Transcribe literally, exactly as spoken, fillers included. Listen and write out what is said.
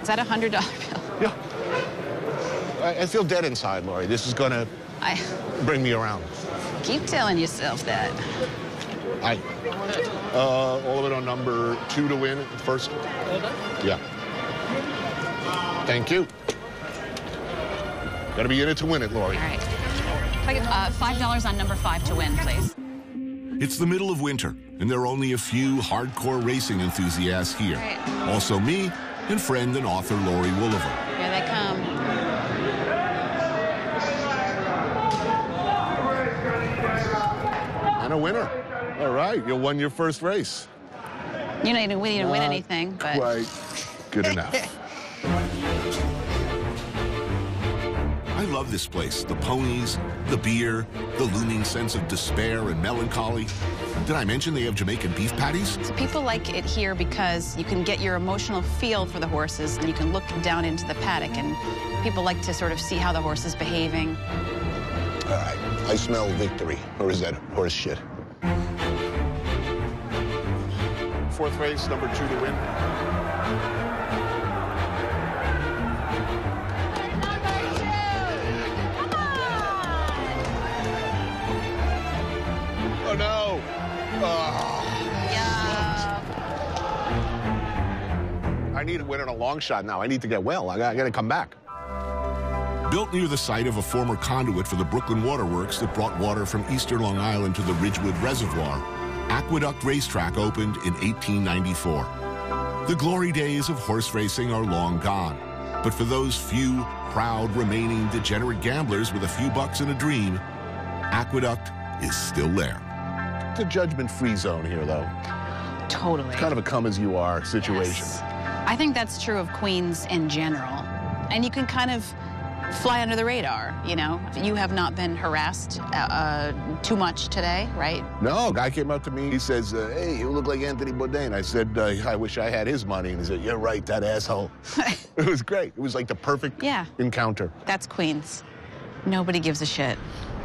Is that a hundred dollar bill? Yeah. I, I feel dead inside, Lori. This is gonna I bring me around. keep telling yourself that. I. Uh, all of it on number two to win first. Yeah. Thank you. Gotta be in it to win it, Lori. All right. If I get uh, five dollars on number five to win, please. It's the middle of winter, and there are only a few hardcore racing enthusiasts here. Right. Also me and friend and author Lori Woolever. Here they come. And a winner. All right, you won your first race. You know, you didn't, we didn't win Not anything, but quite good enough. I love this place. The ponies, the beer, the looming sense of despair and melancholy. Did I mention they have Jamaican beef patties? so people like it here because you can get your emotional feel for the horses, and you can look down into the paddock, and people like to sort of see how the horse is behaving. All right, I smell victory. Or is that horse shit? Fourth race, number two to win. Oh, no. Oh. Yeah. I need to win on a long shot now. I need to get well. I got, I got to come back. Built near the site of a former conduit for the Brooklyn Waterworks that brought water from eastern Long Island to the Ridgewood Reservoir, Aqueduct Racetrack opened in eighteen ninety-four. The glory days of horse racing are long gone, but for those few proud remaining degenerate gamblers with a few bucks and a dream, Aqueduct is still there. It's a judgment-free zone here, though. Totally. It's kind of a come-as-you-are situation. Yes. I think that's true of Queens in general. And you can kind of fly under the radar, you know? You have not been harassed uh, uh, too much today, right? No, a guy came up to me. He says, uh, hey, you look like Anthony Bourdain. I said, uh, I wish I had his money. And he said, you're right, that asshole. It was great. It was like the perfect Yeah. encounter. That's Queens. Nobody gives a shit.